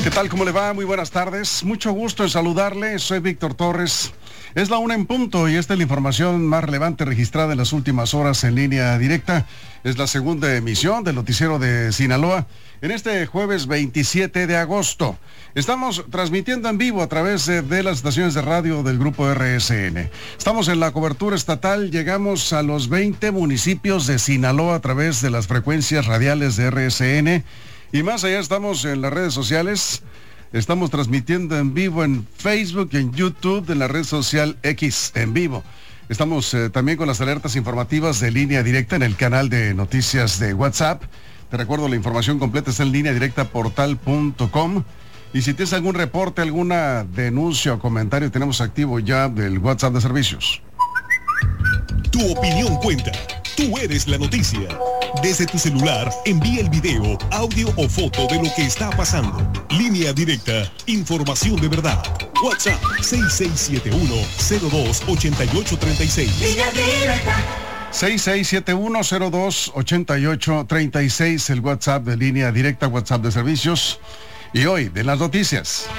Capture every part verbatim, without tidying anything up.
¿Qué tal? ¿Cómo le va? Muy buenas tardes. Mucho gusto en saludarle. Soy Víctor Torres. Es la una en punto y esta es la información más relevante registrada en las últimas horas en línea directa. Es la segunda emisión del noticiero de Sinaloa en este jueves veintisiete de agosto. Estamos transmitiendo en vivo a través de, de las estaciones de radio del Grupo R S N. Estamos en la cobertura estatal, llegamos a los veinte municipios de Sinaloa a través de las frecuencias radiales de R S N. Y más allá estamos en las redes sociales, estamos transmitiendo en vivo en Facebook, en YouTube, en la red social X en vivo. Estamos eh, también con las alertas informativas de línea directa en el canal de noticias de WhatsApp. Te recuerdo, la información completa está en línea directa portal punto com. Y si tienes algún reporte, alguna denuncia o comentario, tenemos activo ya el WhatsApp de servicios. Tu opinión cuenta. Tú eres la noticia. Desde tu celular, envía el video, audio o foto de lo que está pasando. Línea directa, información de verdad. WhatsApp seis seis siete uno, cero dos, ocho ocho tres seis. Línea directa. seis seis siete uno, cero dos, ocho ocho tres seis, el WhatsApp de línea directa, WhatsApp de servicios. Y hoy, de las noticias.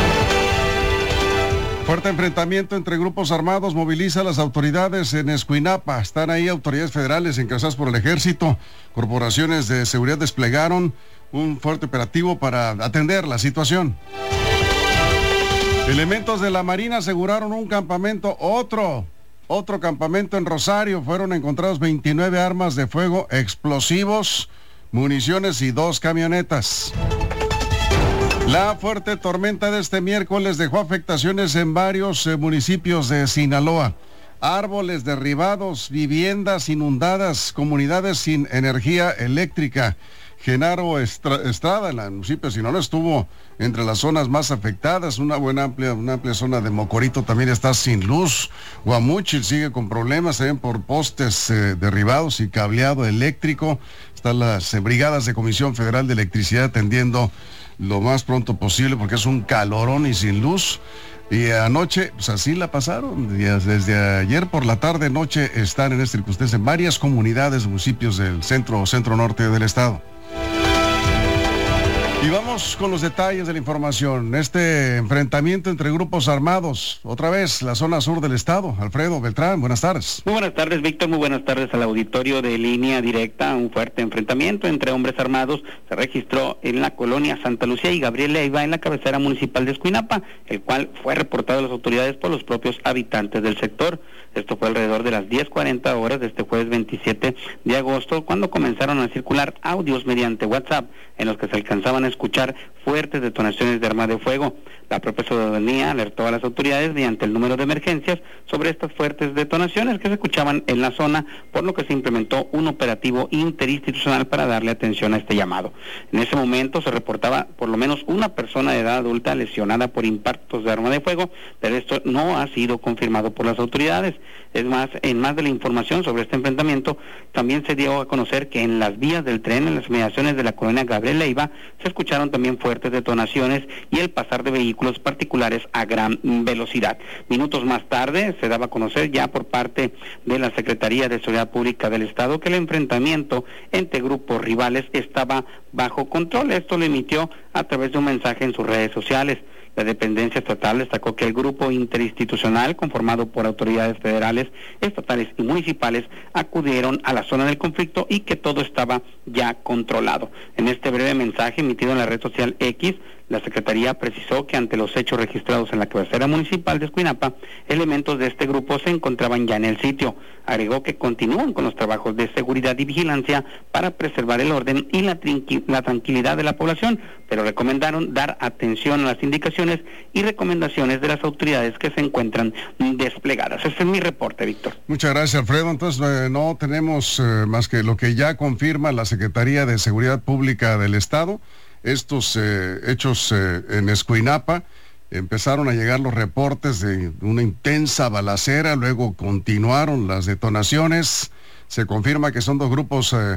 Fuerte enfrentamiento entre grupos armados moviliza a las autoridades en Escuinapa. Están ahí autoridades federales encabezadas por el ejército. Corporaciones de seguridad desplegaron un fuerte operativo para atender la situación. Elementos de la Marina aseguraron un campamento, otro, otro campamento en Rosario. Fueron encontrados veintinueve armas de fuego, explosivos, municiones y dos camionetas. La fuerte tormenta de este miércoles dejó afectaciones en varios eh, municipios de Sinaloa. Árboles derribados, viviendas inundadas, comunidades sin energía eléctrica. Genaro Estra- Estrada, en el municipio de Sinaloa, estuvo entre las zonas más afectadas. Una buena amplia, una amplia zona de Mocorito también está sin luz. Guamúchil sigue con problemas también por postes eh, derribados y cableado eléctrico. Están las eh, brigadas de Comisión Federal de Electricidad atendiendo lo más pronto posible porque es un calorón y sin luz. Y anoche, pues así la pasaron. Desde ayer por la tarde, noche, están en esta circunstancia en varias comunidades, municipios del centro, centro norte del estado. Y vamos con los detalles de la información. Este enfrentamiento entre grupos armados, otra vez, la zona sur del estado. Alfredo Beltrán, buenas tardes. Muy buenas tardes, Víctor. Muy buenas tardes al auditorio de Línea Directa. Un fuerte enfrentamiento entre hombres armados se registró en la colonia Santa Lucía y Gabriel Leiva, en la cabecera municipal de Escuinapa, el cual fue reportado a las autoridades por los propios habitantes del sector. Esto fue alrededor de las diez cuarenta horas de este jueves veintisiete de agosto, cuando comenzaron a circular audios mediante WhatsApp en los que se alcanzaban a escuchar fuertes detonaciones de arma de fuego. La propia ciudadanía alertó a las autoridades mediante el número de emergencias sobre estas fuertes detonaciones que se escuchaban en la zona, por lo que se implementó un operativo interinstitucional para darle atención a este llamado. En ese momento se reportaba por lo menos una persona de edad adulta lesionada por impactos de arma de fuego, pero esto no ha sido confirmado por las autoridades. Es más, en más de la información sobre este enfrentamiento, también se dio a conocer que en las vías del tren, en las inmediaciones de la colonia Gabriel Leiva, se escucharon también fuertes detonaciones y el pasar de vehículos particulares a gran velocidad. Minutos más tarde se daba a conocer ya por parte de la Secretaría de Seguridad Pública del Estado que el enfrentamiento entre grupos rivales estaba bajo control. Esto lo emitió a través de un mensaje en sus redes sociales. La dependencia estatal destacó que el grupo interinstitucional, conformado por autoridades federales, estatales y municipales, acudieron a la zona del conflicto y que todo estaba ya controlado. En este breve mensaje emitido en la red social X, la Secretaría precisó que ante los hechos registrados en la cabecera municipal de Escuinapa, elementos de este grupo se encontraban ya en el sitio. Agregó que continúan con los trabajos de seguridad y vigilancia para preservar el orden y la, trinqui- la tranquilidad de la población, pero recomendaron dar atención a las indicaciones y recomendaciones de las autoridades que se encuentran desplegadas. Ese es mi reporte, Víctor. Muchas gracias, Alfredo. Entonces, eh, no tenemos eh, más que lo que ya confirma la Secretaría de Seguridad Pública del Estado. Estos eh, hechos eh, en Escuinapa, empezaron a llegar los reportes de una intensa balacera, luego continuaron las detonaciones. Se confirma que son dos grupos eh,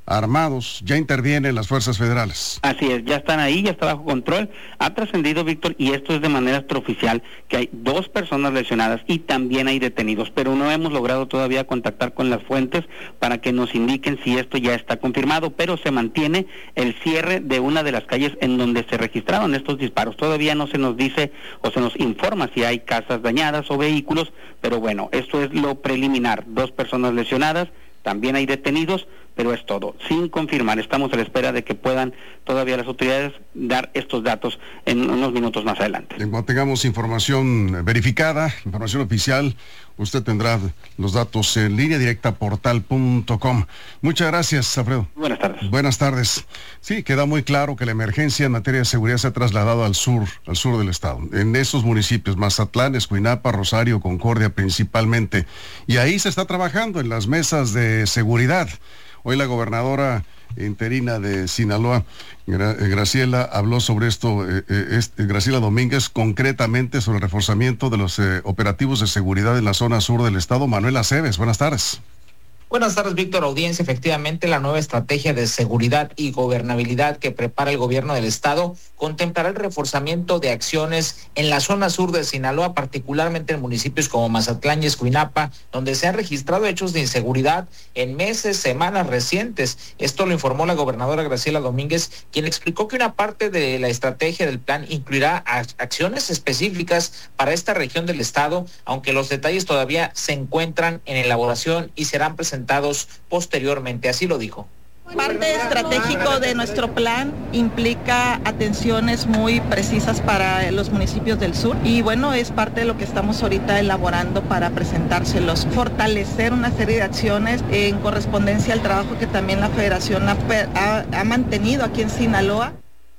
armados. Ya intervienen las fuerzas federales. Así es, ya están ahí, ya está bajo control. Ha trascendido, Víctor, y esto es de manera extraoficial, que hay dos personas lesionadas y también hay detenidos, pero no hemos logrado todavía contactar con las fuentes para que nos indiquen si esto ya está confirmado, pero se mantiene el cierre de una de las calles en donde se registraron estos disparos. Todavía no se nos dice o se nos informa si hay casas dañadas o vehículos, pero bueno, esto es lo preliminar. Dos personas lesionadas, también hay detenidos, pero es todo, sin confirmar. Estamos a la espera de que puedan todavía las autoridades dar estos datos en unos minutos más adelante. En cuanto tengamos información verificada, información oficial, usted tendrá los datos en línea directa portal punto com. Muchas gracias, Alfredo. Buenas tardes. Buenas tardes. Sí, queda muy claro que la emergencia en materia de seguridad se ha trasladado al sur, al sur del estado, en esos municipios, Mazatlán, Escuinapa, Rosario, Concordia principalmente. Y ahí se está trabajando en las mesas de seguridad. Hoy la gobernadora interina de Sinaloa, Gra- Graciela, habló sobre esto, eh, eh, este, Graciela Domínguez, concretamente sobre el reforzamiento de los eh, operativos de seguridad en la zona sur del estado. Manuel Aceves, buenas tardes. Buenas tardes, Víctor. Audiencia, efectivamente, la nueva estrategia de seguridad y gobernabilidad que prepara el gobierno del estado contemplará el reforzamiento de acciones en la zona sur de Sinaloa, particularmente en municipios como Mazatlán y Escuinapa, donde se han registrado hechos de inseguridad en meses, semanas recientes. Esto lo informó la gobernadora Graciela Domínguez, quien explicó que una parte de la estrategia del plan incluirá acciones específicas para esta región del estado, aunque los detalles todavía se encuentran en elaboración y serán presentados posteriormente, así lo dijo. Parte estratégico de nuestro plan implica atenciones muy precisas para los municipios del sur y bueno, es parte de lo que estamos ahorita elaborando para presentárselos. Fortalecer una serie de acciones en correspondencia al trabajo que también la Federación ha, ha, ha mantenido aquí en Sinaloa.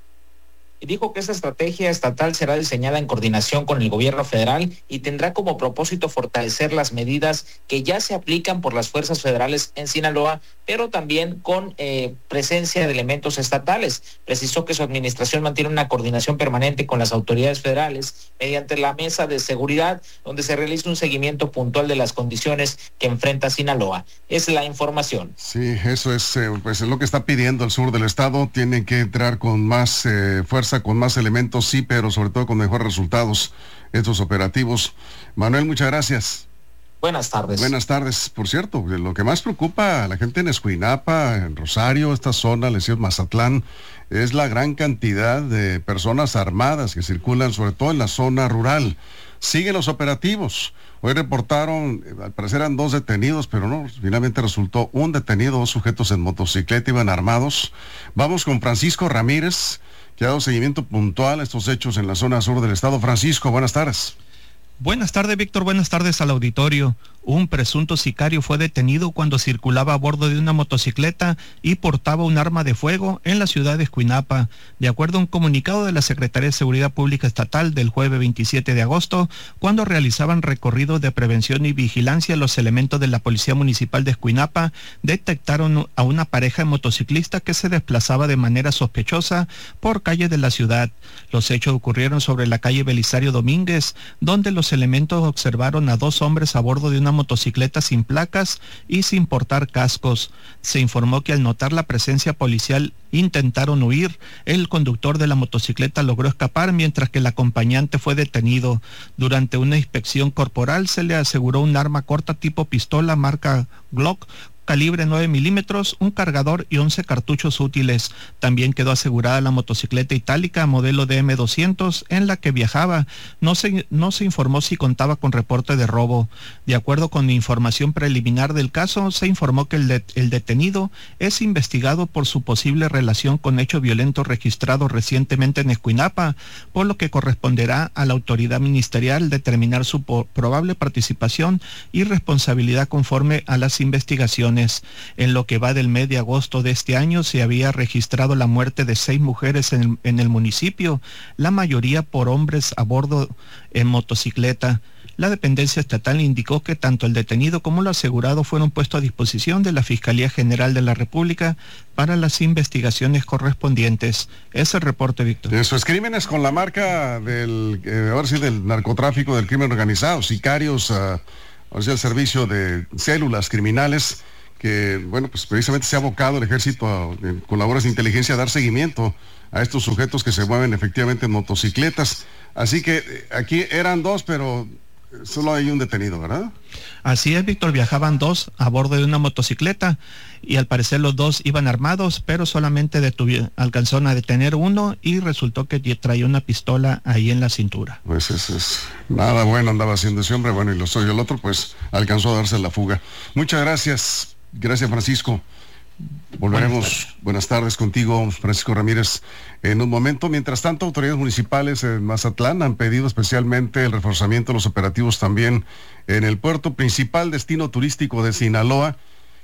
Y dijo que esta estrategia estatal será diseñada en coordinación con el gobierno federal y tendrá como propósito fortalecer las medidas que ya se aplican por las fuerzas federales en Sinaloa, pero también con eh, presencia de elementos estatales. Precisó que su administración mantiene una coordinación permanente con las autoridades federales mediante la mesa de seguridad, donde se realiza un seguimiento puntual de las condiciones que enfrenta Sinaloa. Es la información. Sí, eso es, eh, pues es lo que está pidiendo el sur del estado. Tienen que entrar con más eh, fuerza, con más elementos, sí, pero sobre todo con mejores resultados estos operativos. Manuel, muchas gracias. Buenas tardes. Buenas tardes. Por cierto, lo que más preocupa a la gente en Escuinapa, en Rosario, esta zona, le decía Mazatlán, es la gran cantidad de personas armadas que circulan, sobre todo en la zona rural. Siguen los operativos. Hoy reportaron, al parecer eran dos detenidos, pero no, finalmente resultó un detenido, dos sujetos en motocicleta, iban armados. Vamos con Francisco Ramírez, que ha dado seguimiento puntual a estos hechos en la zona sur del estado. Francisco, buenas tardes. Buenas tardes, Víctor. Buenas tardes al auditorio. Un presunto sicario fue detenido cuando circulaba a bordo de una motocicleta y portaba un arma de fuego en la ciudad de Escuinapa. De acuerdo a un comunicado de la Secretaría de Seguridad Pública Estatal del jueves veintisiete de agosto, cuando realizaban recorridos de prevención y vigilancia, los elementos de la Policía Municipal de Escuinapa detectaron a una pareja de motociclistas que se desplazaba de manera sospechosa por calles de la ciudad. Los hechos ocurrieron sobre la calle Belisario Domínguez, donde los elementos observaron a dos hombres a bordo de una motocicleta sin placas y sin portar cascos. Se informó que al notar la presencia policial intentaron huir. El conductor de la motocicleta logró escapar mientras que el acompañante fue detenido. Durante una inspección corporal se le aseguró un arma corta tipo pistola marca Glock calibre nueve milímetros, un cargador y once cartuchos útiles. También quedó asegurada la motocicleta itálica modelo D M doscientos en la que viajaba. No se, no se informó si contaba con reporte de robo. De acuerdo con información preliminar del caso, se informó que el, de, el detenido es investigado por su posible relación con hechos violentos registrados recientemente en Escuinapa, por lo que corresponderá a la autoridad ministerial determinar su po- probable participación y responsabilidad conforme a las investigaciones. En lo que va del mes de agosto de este año se había registrado la muerte de seis mujeres en el, en el municipio, la mayoría por hombres a bordo en motocicleta. La dependencia estatal indicó que tanto el detenido como lo asegurado fueron puestos a disposición de la Fiscalía General de la República para las investigaciones correspondientes. Es el reporte, Víctor. Esos crímenes con la marca del, eh, ahora sí, del narcotráfico, del crimen organizado, sicarios, uh, o sea, el servicio de células criminales que, bueno, pues precisamente se ha abocado el ejército a, con labores de inteligencia a dar seguimiento a estos sujetos que se mueven efectivamente en motocicletas. Así que aquí eran dos, pero solo hay un detenido, ¿verdad? Así es, Víctor, viajaban dos a bordo de una motocicleta y al parecer los dos iban armados, pero solamente detuvi- alcanzaron a detener uno y resultó que traía una pistola ahí en la cintura. Pues es, es nada bueno andaba haciendo ese hombre, bueno, y lo soy el otro, pues alcanzó a darse la fuga. Muchas gracias, gracias Francisco. Volveremos, buenas tardes. buenas tardes contigo, Francisco Ramírez, en un momento. Mientras tanto, autoridades municipales en Mazatlán han pedido especialmente el reforzamiento de los operativos también en el puerto principal, destino turístico de Sinaloa,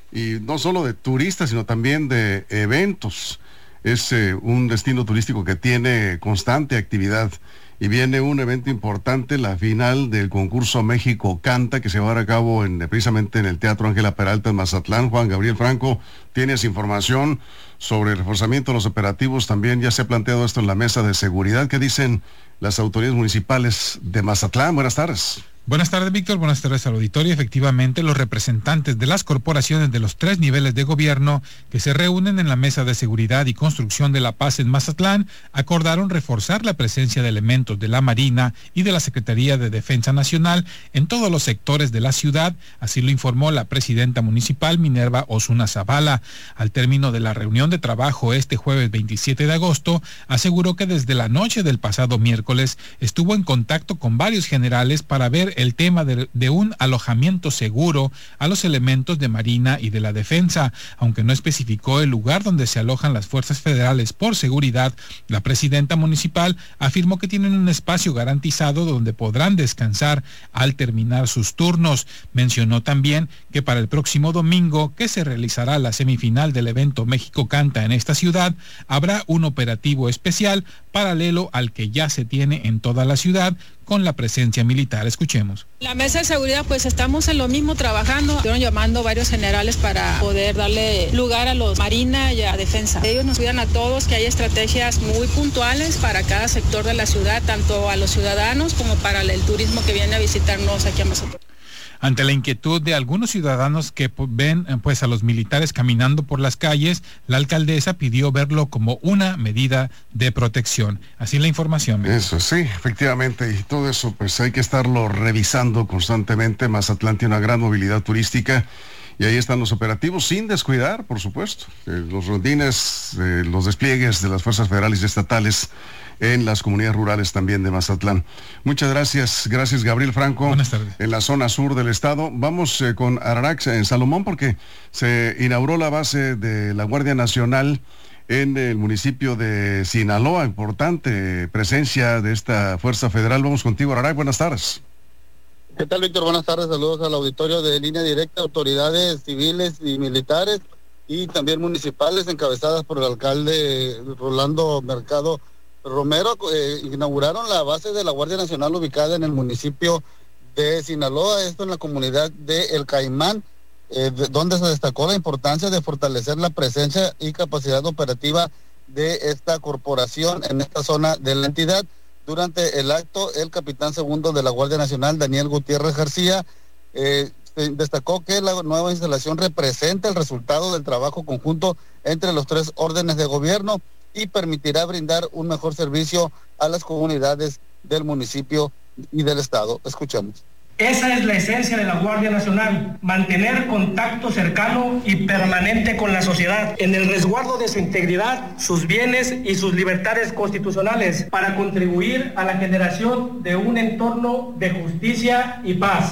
y no solo de turistas, sino también de eventos. Es eh, un destino turístico que tiene constante actividad. Y viene un evento importante, la final del concurso México Canta, que se va a llevar a cabo en, precisamente en el Teatro Ángela Peralta en Mazatlán. Juan Gabriel Franco, tienes información sobre el reforzamiento de los operativos. También ya se ha planteado esto en la mesa de seguridad. ¿Qué dicen las autoridades municipales de Mazatlán? Buenas tardes. Buenas tardes, Víctor. Buenas tardes al auditorio. Efectivamente, los representantes de las corporaciones de los tres niveles de gobierno que se reúnen en la Mesa de Seguridad y Construcción de la Paz en Mazatlán acordaron reforzar la presencia de elementos de la Marina y de la Secretaría de Defensa Nacional en todos los sectores de la ciudad. Así lo informó la presidenta municipal, Minerva Osuna Zavala. Al término de la reunión de trabajo este jueves veintisiete de agosto, aseguró que desde la noche del pasado miércoles estuvo en contacto con varios generales para ver el tema de, de un alojamiento seguro a los elementos de Marina y de la Defensa. Aunque no especificó el lugar donde se alojan las fuerzas federales por seguridad, la presidenta municipal afirmó que tienen un espacio garantizado donde podrán descansar al terminar sus turnos. Mencionó también que para el próximo domingo, que se realizará la semifinal del evento México Canta en esta ciudad, habrá un operativo especial paralelo al que ya se tiene en toda la ciudad, con la presencia militar. Escuchemos. La mesa de seguridad, pues estamos en lo mismo trabajando. Estuvieron llamando varios generales para poder darle lugar a los Marina y a Defensa. Ellos nos cuidan a todos, que hay estrategias muy puntuales para cada sector de la ciudad, tanto a los ciudadanos como para el turismo que viene a visitarnos aquí a Mazatlán. Ante la inquietud de algunos ciudadanos que ven pues a los militares caminando por las calles, la alcaldesa pidió verlo como una medida de protección. Así la información. Eso sí, efectivamente, y todo eso pues hay que estarlo revisando constantemente. Mazatlán tiene una gran movilidad turística y ahí están los operativos, sin descuidar, por supuesto, eh, los rondines, eh, los despliegues de las fuerzas federales y estatales en las comunidades rurales también de Mazatlán. Muchas gracias, gracias Gabriel Franco. Buenas tardes. En la zona sur del estado. Vamos eh, con Ararax en Salomón, porque se inauguró la base de la Guardia Nacional en el municipio de Sinaloa. Importante presencia de esta fuerza federal. Vamos contigo, Ararax, buenas tardes. ¿Qué tal, Víctor? Buenas tardes, saludos al auditorio de Línea Directa, autoridades civiles y militares y también municipales encabezadas por el alcalde Rolando Mercado Romero. Eh, inauguraron la base de la Guardia Nacional ubicada en el municipio de Sinaloa, esto en la comunidad de El Caimán, eh, de, donde se destacó la importancia de fortalecer la presencia y capacidad operativa de esta corporación en esta zona de la entidad. Durante el acto, el capitán segundo de la Guardia Nacional, Daniel Gutiérrez García, eh, destacó que la nueva instalación representa el resultado del trabajo conjunto entre los tres órdenes de gobierno y permitirá brindar un mejor servicio a las comunidades del municipio y del estado. Escuchamos. Esa es la esencia de la Guardia Nacional, mantener contacto cercano y permanente con la sociedad en el resguardo de su integridad, sus bienes y sus libertades constitucionales para contribuir a la generación de un entorno de justicia y paz.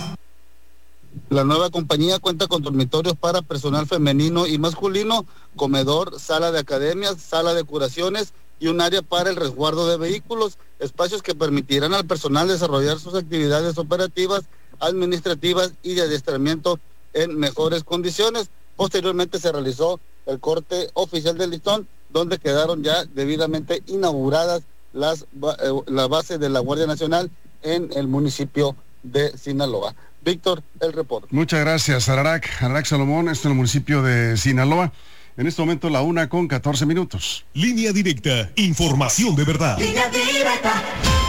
La nueva compañía cuenta con dormitorios para personal femenino y masculino, comedor, sala de academias, sala de curaciones y un área para el resguardo de vehículos, espacios que permitirán al personal desarrollar sus actividades operativas, administrativas y de adiestramiento en mejores condiciones. Posteriormente se realizó el corte oficial del listón, donde quedaron ya debidamente inauguradas las eh, la base de la Guardia Nacional en el municipio de Sinaloa. Víctor, el reporte. Muchas gracias, Ararax. Ararax Salomón, esto en el municipio de Sinaloa. En este momento la una con catorce minutos. Línea Directa, información de verdad. Línea Directa.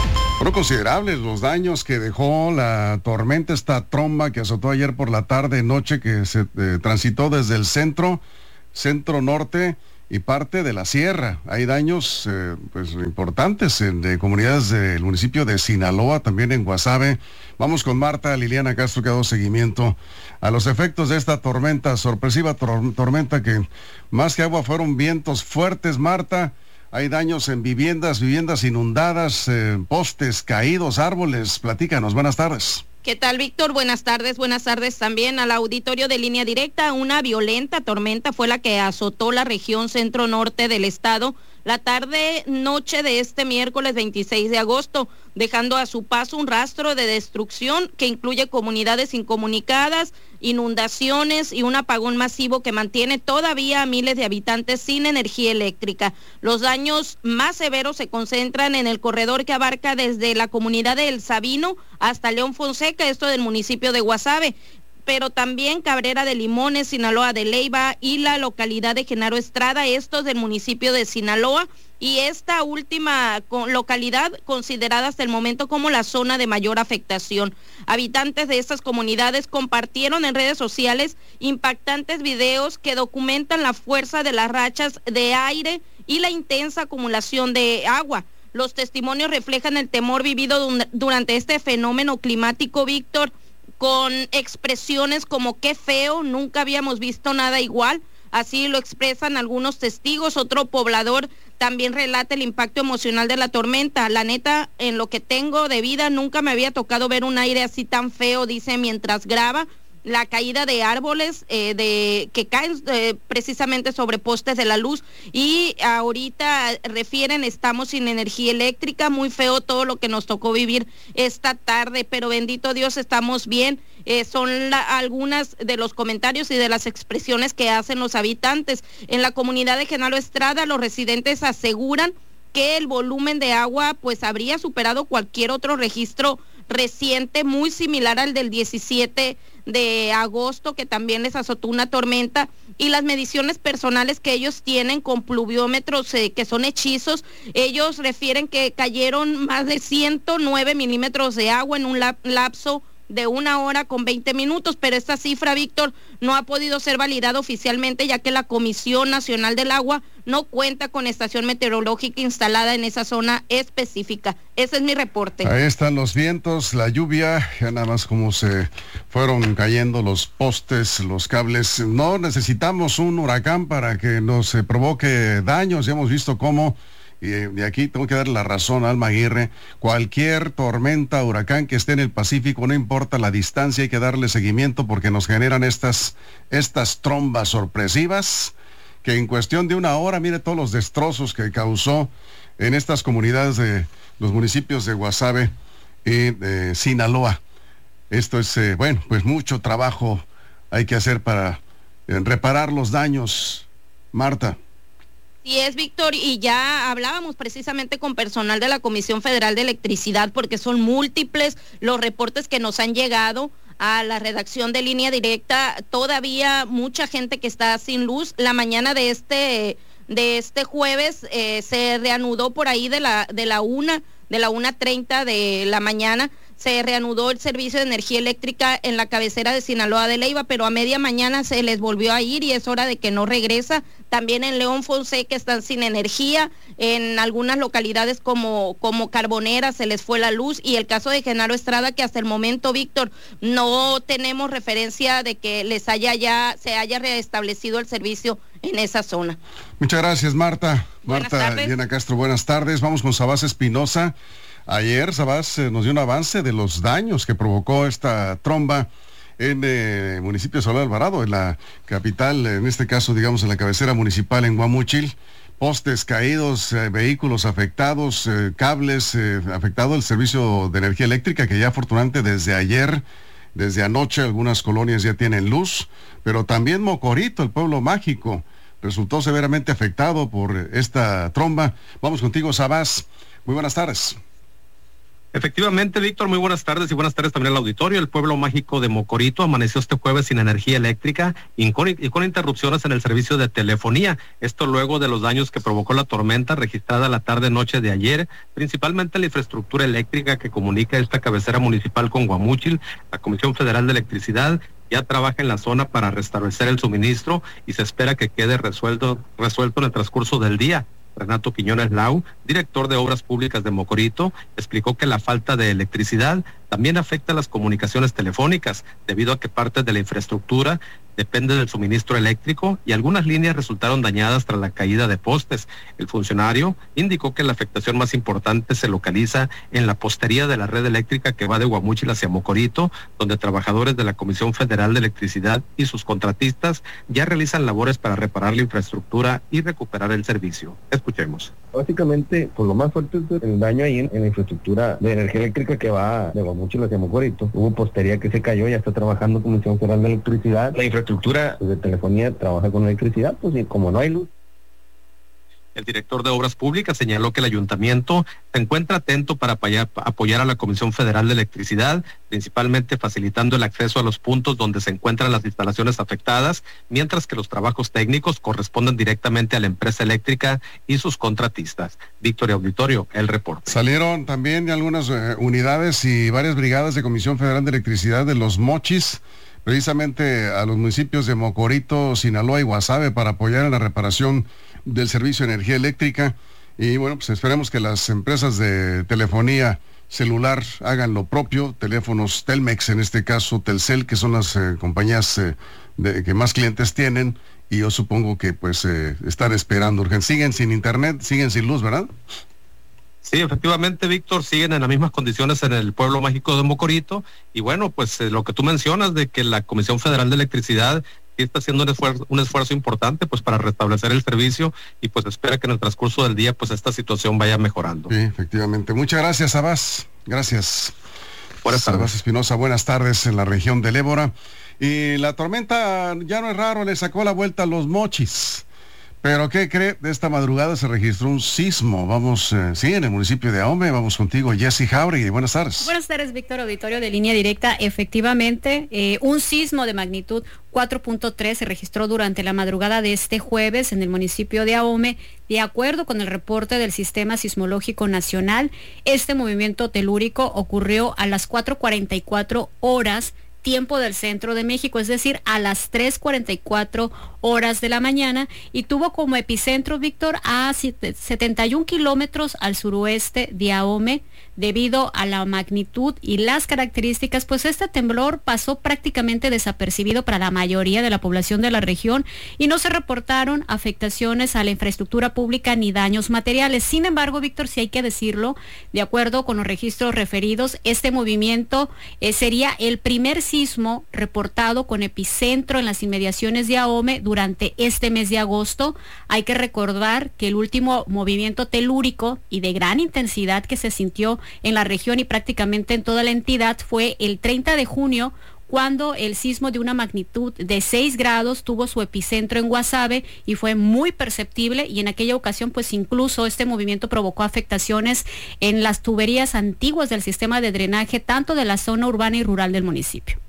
Fueron considerables los daños que dejó la tormenta, esta tromba que azotó ayer por la tarde, noche, que se eh, transitó desde el centro, centro norte y parte de la sierra. Hay daños eh, pues importantes en de comunidades del municipio de Sinaloa, también en Guasave. Vamos con Marta Liliana Castro, que ha dado seguimiento a los efectos de esta tormenta, sorpresiva tor- tormenta que más que agua fueron vientos fuertes. Marta, hay daños en viviendas, viviendas inundadas, eh, postes caídos, árboles. Platícanos, buenas tardes. ¿Qué tal, Víctor? Buenas tardes, buenas tardes también al auditorio de Línea Directa. Una violenta tormenta fue la que azotó la región centro-norte del estado la tarde-noche de este miércoles veintiséis de agosto, dejando a su paso un rastro de destrucción que incluye comunidades incomunicadas, inundaciones y un apagón masivo que mantiene todavía a miles de habitantes sin energía eléctrica. Los daños más severos se concentran en el corredor que abarca desde la comunidad de El Sabino hasta León Fonseca, esto del municipio de Guasave, pero también Cabrera de Limones, Sinaloa de Leyva y la localidad de Genaro Estrada, estos del municipio de Sinaloa, y esta última localidad considerada hasta el momento como la zona de mayor afectación. Habitantes de estas comunidades compartieron en redes sociales impactantes videos que documentan la fuerza de las rachas de aire y la intensa acumulación de agua. Los testimonios reflejan el temor vivido durante este fenómeno climático, Víctor, con expresiones como qué feo, nunca habíamos visto nada igual. Así lo expresan algunos testigos. Otro poblador también relata el impacto emocional de la tormenta. La neta, en lo que tengo de vida, nunca me había tocado ver un aire así tan feo, dice mientras graba. La caída de árboles eh, de que caen eh, precisamente sobre postes de la luz, y ahorita refieren estamos sin energía eléctrica, muy feo todo lo que nos tocó vivir esta tarde, pero bendito Dios estamos bien. Eh, son la, algunas de los comentarios y de las expresiones que hacen los habitantes. En la comunidad de Genaro Estrada, los residentes aseguran que el volumen de agua pues habría superado cualquier otro registro reciente, muy similar al del diecisiete de agosto, que también les azotó una tormenta, y las mediciones personales que ellos tienen con pluviómetros eh, que son hechizos, ellos refieren que cayeron más de ciento nueve milímetros de agua en un lap- lapso de una hora con veinte minutos, pero esta cifra, Víctor, no ha podido ser validada oficialmente, ya que la Comisión Nacional del Agua no cuenta con estación meteorológica instalada en esa zona específica. Ese es mi reporte. Ahí están los vientos, la lluvia, ya nada más como se fueron cayendo los postes, los cables. No necesitamos un huracán para que nos eh, provoque daños. Ya hemos visto cómo, y de aquí tengo que darle la razón a Alma Aguirre, cualquier tormenta, huracán que esté en el Pacífico, no importa la distancia, hay que darle seguimiento porque nos generan estas, estas trombas sorpresivas que en cuestión de una hora, mire todos los destrozos que causó en estas comunidades de los municipios de Guasave y de Sinaloa. Esto es, eh, bueno, pues mucho trabajo hay que hacer para eh, reparar los daños, Marta. Sí es, Víctor, y ya hablábamos precisamente con personal de la Comisión Federal de Electricidad, porque son múltiples los reportes que nos han llegado a la redacción de Línea Directa. Todavía mucha gente que está sin luz. La mañana de este de este jueves eh, se reanudó por ahí de la de la una de la una treinta de la mañana. Se reanudó el servicio de energía eléctrica en la cabecera de Sinaloa de Leyva, pero a media mañana se les volvió a ir y es hora de que no regresa. También en León Fonseca están sin energía, en algunas localidades como, como Carbonera se les fue la luz, y el caso de Genaro Estrada, que hasta el momento, Víctor, no tenemos referencia de que les haya ya, se haya reestablecido el servicio en esa zona. Muchas gracias, Marta. Buenas Marta tardes. Liliana Castro, buenas tardes. Vamos con Sabás Espinosa. Ayer Sabás eh, nos dio un avance de los daños que provocó esta tromba en el eh, municipio de Soledad Alvarado, en la capital, en este caso, digamos, en la cabecera municipal en Guamúchil. Postes caídos, eh, vehículos afectados, eh, cables, eh, afectado el servicio de energía eléctrica, que ya afortunadamente desde ayer, desde anoche, algunas colonias ya tienen luz, pero también Mocorito, el pueblo mágico, resultó severamente afectado por esta tromba. Vamos contigo, Sabás. Muy buenas tardes. Efectivamente, Víctor, muy buenas tardes y buenas tardes también al auditorio. El pueblo mágico de Mocorito amaneció este jueves sin energía eléctrica y con, y con interrupciones en el servicio de telefonía. Esto luego de los daños que provocó la tormenta registrada la tarde-noche de ayer, principalmente la infraestructura eléctrica que comunica esta cabecera municipal con Guamúchil. La Comisión Federal de Electricidad ya trabaja en la zona para restablecer el suministro y se espera que quede resuelto, resuelto en el transcurso del día. Renato Quiñones Lau, director de Obras Públicas de Mocorito, explicó que la falta de electricidad también afecta las comunicaciones telefónicas, debido a que parte de la infraestructura depende del suministro eléctrico y algunas líneas resultaron dañadas tras la caída de postes. El funcionario indicó que la afectación más importante se localiza en la postería de la red eléctrica que va de Guamúchil hacia Mocorito, donde trabajadores de la Comisión Federal de Electricidad y sus contratistas ya realizan labores para reparar la infraestructura y recuperar el servicio. Escuchemos. Básicamente, pues lo más fuerte es el daño ahí en, en la infraestructura de energía eléctrica que va de Guamúchil hacia Mocorito. Hubo postería que se cayó, ya está trabajando Comisión Federal de Electricidad. La infraestructura pues, de telefonía trabaja con electricidad, pues y como no hay luz. El director de Obras Públicas señaló que el ayuntamiento se encuentra atento para apoyar, apoyar a la Comisión Federal de Electricidad, principalmente facilitando el acceso a los puntos donde se encuentran las instalaciones afectadas, mientras que los trabajos técnicos corresponden directamente a la empresa eléctrica y sus contratistas. Víctor y Auditorio, el reporte. Salieron también algunas eh, unidades y varias brigadas de Comisión Federal de Electricidad de Los Mochis, precisamente a los municipios de Mocorito, Sinaloa y Guasave para apoyar en la reparación del servicio de energía eléctrica. Y bueno, pues esperemos que las empresas de telefonía celular hagan lo propio, teléfonos Telmex, en este caso Telcel, que son las eh, compañías eh, de, que más clientes tienen, y yo supongo que pues eh, están esperando urgen. Siguen sin internet, siguen sin luz, ¿verdad? Sí, efectivamente, Víctor, siguen en las mismas condiciones en el pueblo mágico de Mocorito, y bueno, pues eh, lo que tú mencionas de que la Comisión Federal de Electricidad sí está haciendo un esfuerzo, un esfuerzo importante pues para restablecer el servicio, y pues espera que en el transcurso del día pues esta situación vaya mejorando. Sí, efectivamente. Muchas gracias, Abbas. Gracias. Buenas tardes. Abbas Espinosa, buenas tardes en la región del Ébora. Y la tormenta, ya no es raro, le sacó la vuelta a Los Mochis. Pero ¿qué cree? De esta madrugada se registró un sismo. Vamos, eh, sí, en el municipio de Ahome. Vamos contigo, Jessy Jauregui. Buenas tardes. Buenas tardes, Víctor, auditorio de Línea Directa. Efectivamente, eh, un sismo de magnitud cuatro punto tres se registró durante la madrugada de este jueves en el municipio de Ahome. De acuerdo con el reporte del Sistema Sismológico Nacional, este movimiento telúrico ocurrió a las cuatro cuarenta y cuatro horas tiempo del centro de México, es decir, a las tres cuarenta y cuatro horas de la mañana, y tuvo como epicentro, Víctor, a setenta y un kilómetros al suroeste de Ahome. Debido a la magnitud y las características, pues este temblor pasó prácticamente desapercibido para la mayoría de la población de la región y no se reportaron afectaciones a la infraestructura pública ni daños materiales. Sin embargo, Víctor, sí hay que decirlo, de acuerdo con los registros referidos, este movimiento eh, sería el primer sismo reportado con epicentro en las inmediaciones de Ahome durante este mes de agosto. Hay que recordar que el último movimiento telúrico y de gran intensidad que se sintió en la región y prácticamente en toda la entidad fue el treinta de junio, cuando el sismo de una magnitud de seis grados tuvo su epicentro en Guasave y fue muy perceptible, y en aquella ocasión pues incluso este movimiento provocó afectaciones en las tuberías antiguas del sistema de drenaje tanto de la zona urbana y rural del municipio.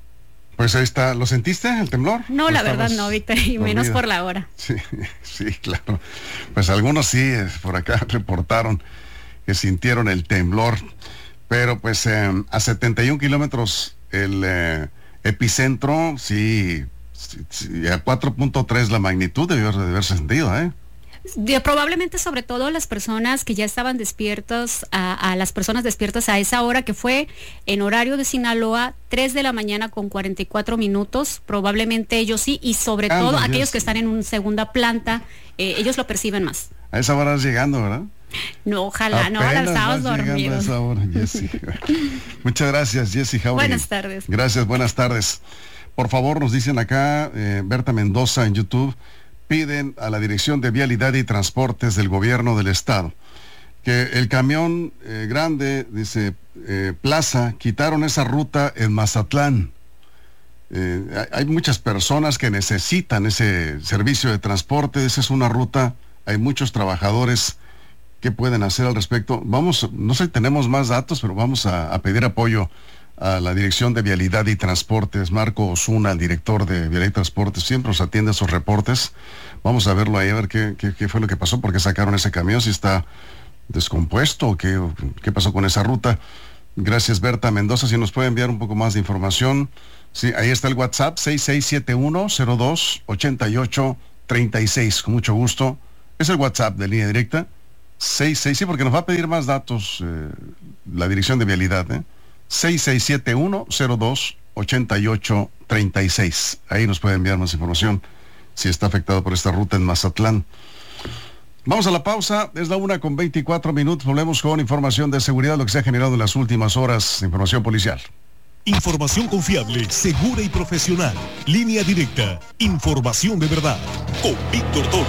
Pues ahí está. ¿Lo sentiste, el temblor? No, la verdad no, Víctor, y menos dormida por la hora. Sí, sí, claro. Pues algunos sí, por acá reportaron que sintieron el temblor, pero pues eh, a setenta y un kilómetros el eh, epicentro, sí, sí, sí, a cuatro punto tres la magnitud debió de haberse sentido, ¿eh? De, probablemente sobre todo las personas que ya estaban despiertas, a, a las personas despiertas a esa hora, que fue en horario de Sinaloa, tres de la mañana con cuarenta y cuatro minutos, probablemente ellos sí, y sobre ah, todo no, aquellos que están en una segunda planta, eh, ellos lo perciben más. A esa hora vas llegando, ¿verdad? No, ojalá, apenas no, ahora estábamos dormidos. A esa hora, Jessy. Muchas gracias, Jessy Jauregui. Buenas tardes. Gracias, buenas tardes. Por favor, nos dicen acá, eh, Berta Mendoza en YouTube, piden a la Dirección de Vialidad y Transportes del Gobierno del Estado que el camión eh, grande, dice, eh, Plaza, quitaron esa ruta en Mazatlán. Eh, hay muchas personas que necesitan ese servicio de transporte, esa es una ruta, hay muchos trabajadores ¿Qué pueden hacer al respecto? Vamos, no sé si tenemos más datos, pero vamos a, a pedir apoyo a la Dirección de Vialidad y Transportes. Marco Osuna, el director de Vialidad y Transportes, siempre nos atiende esos reportes. Vamos a verlo ahí, a ver qué, qué, qué fue lo que pasó, por qué sacaron ese camión, si está descompuesto o qué, qué pasó con esa ruta. Gracias, Berta Mendoza. Si nos puede enviar un poco más de información. Sí, ahí está el WhatsApp, seis seis siete uno cero dos ocho ocho tres seis. Con mucho gusto. Es el WhatsApp de Línea Directa. seis seis, sí, porque nos va a pedir más datos eh, la Dirección de Vialidad, ¿eh? seis seis siete uno cero dos ocho ocho tres seis. Ahí nos puede enviar más información si está afectado por esta ruta en Mazatlán. Vamos a la pausa, es la una con veinticuatro minutos. Volvemos con información de seguridad, lo que se ha generado en las últimas horas, información policial. Información confiable, segura y profesional. Línea Directa, información de verdad. Con Víctor Torres.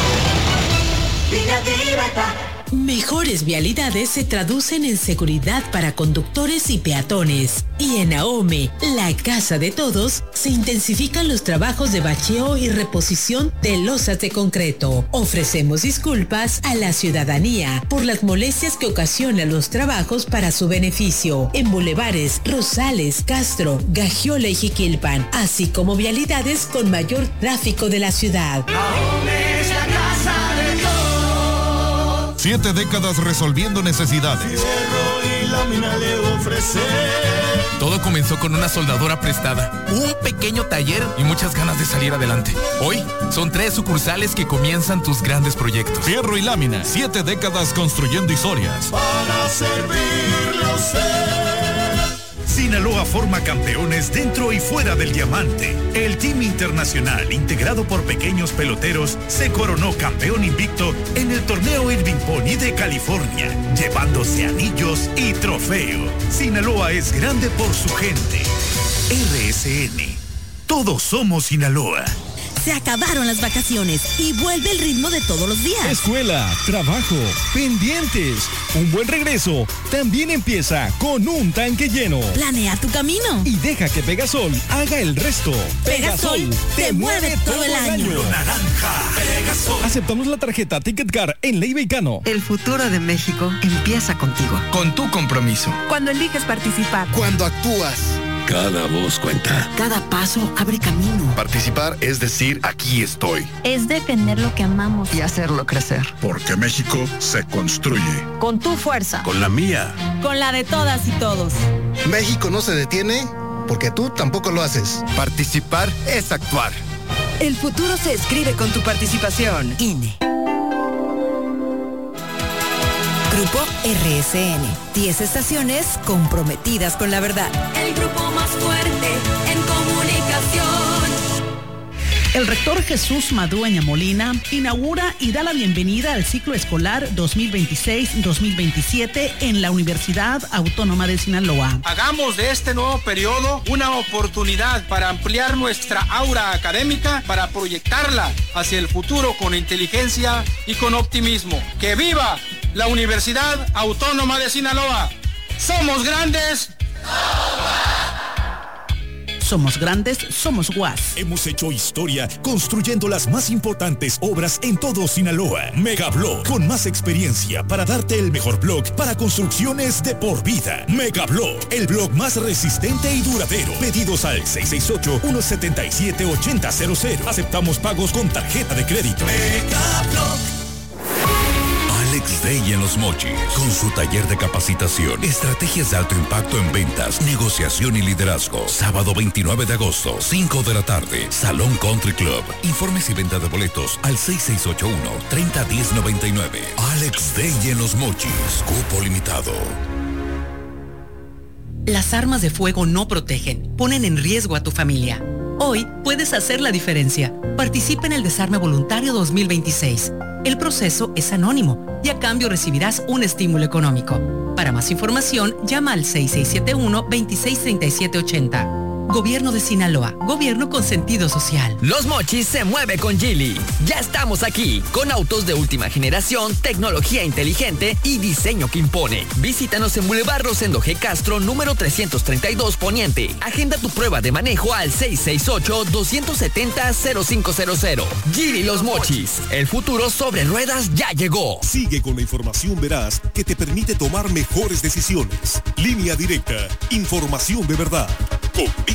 Línea Directa. Mejores vialidades se traducen en seguridad para conductores y peatones. Y en AOME, la casa de todos, se intensifican los trabajos de bacheo y reposición de losas de concreto. Ofrecemos disculpas a la ciudadanía por las molestias que ocasionan los trabajos para su beneficio en bulevares Rosales, Castro, Gagiola y Jiquilpan, así como vialidades con mayor tráfico de la ciudad. AOME es la casa de todos. Siete décadas resolviendo necesidades. Fierro y lámina le ofrece. Todo comenzó con una soldadora prestada, un pequeño taller y muchas ganas de salir adelante. Hoy son tres sucursales que comienzan tus grandes proyectos. Fierro y lámina, siete décadas construyendo historias. Para servirle a usted. Sinaloa forma campeones dentro y fuera del diamante. El Team Internacional, integrado por pequeños peloteros, se coronó campeón invicto en el torneo Irving Pony de California, llevándose anillos y trofeo. Sinaloa es grande por su gente. R S N. Todos somos Sinaloa. Se acabaron las vacaciones y vuelve el ritmo de todos los días. Escuela, trabajo, pendientes. Un buen regreso también empieza con un tanque lleno. Planea tu camino y deja que Pegasol haga el resto. Pegasol, Pegasol te, te mueve todo el año. año. Naranja, Pegasol. Aceptamos la tarjeta Ticketcar en Leiva y Cano. El futuro de México empieza contigo. Con tu compromiso. Cuando eliges participar. Cuando actúas. Cada voz cuenta. Cada paso abre camino. Participar es decir, aquí estoy. Es defender lo que amamos. Y hacerlo crecer. Porque México se construye. Con tu fuerza. Con la mía. Con la de todas y todos. México no se detiene porque tú tampoco lo haces. Participar es actuar. El futuro se escribe con tu participación. I N E. Grupo R S N. diez estaciones comprometidas con la verdad. El grupo más fuerte en comunicación. El rector Jesús Madueña Molina inaugura y da la bienvenida al ciclo escolar dos mil veintiséis dos mil veintisiete en la Universidad Autónoma de Sinaloa. Hagamos de este nuevo periodo una oportunidad para ampliar nuestra aura académica, para proyectarla hacia el futuro con inteligencia y con optimismo. ¡Que viva la Universidad Autónoma de Sinaloa! ¡Somos grandes! Somos grandes, somos U A S. Hemos hecho historia construyendo las más importantes obras en todo Sinaloa. Megablock, con más experiencia para darte el mejor block para construcciones de por vida. Megablock, el block más resistente y duradero. Pedidos al seis seis ocho, uno siete siete, ocho cero cero cero. Aceptamos pagos con tarjeta de crédito. Megablock. Alex Day en Los Mochis, con su taller de capacitación, estrategias de alto impacto en ventas, negociación y liderazgo. Sábado veintinueve de agosto, cinco de la tarde, Salón Country Club. Informes y venta de boletos al seis seis ocho uno, tres cero uno cero nueve nueve. Alex Day en Los Mochis, cupo limitado. Las armas de fuego no protegen, ponen en riesgo a tu familia. Hoy puedes hacer la diferencia. Participa en el Desarme Voluntario dos mil veintiséis. El proceso es anónimo y a cambio recibirás un estímulo económico. Para más información, llama al seis seis siete uno, dos seis tres siete ocho cero. Gobierno de Sinaloa, gobierno con sentido social. Los Mochis se mueve con Geely. Ya estamos aquí, con autos de última generación, tecnología inteligente y diseño que impone. Visítanos en Boulevard Rosendo G. Castro, número trescientos treinta y dos Poniente. Agenda tu prueba de manejo al seis seis ocho, dos siete cero, cero cinco cero cero. Geely Los Mochis. El futuro sobre ruedas ya llegó. Sigue con la información veraz que te permite tomar mejores decisiones. Línea Directa. Información de verdad. Con